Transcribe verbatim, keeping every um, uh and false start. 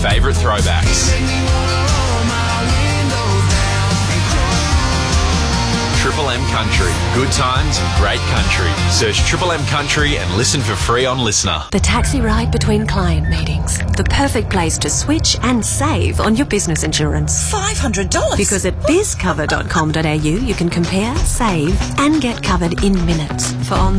favourite throwbacks. Triple M Country. Good times and great country. Search Triple M Country and listen for free on Listener. The taxi ride between client meetings. The perfect place to switch and save on your business insurance. five hundred dollars? Because at biz cover dot com dot a u you can compare, save and get covered in minutes for on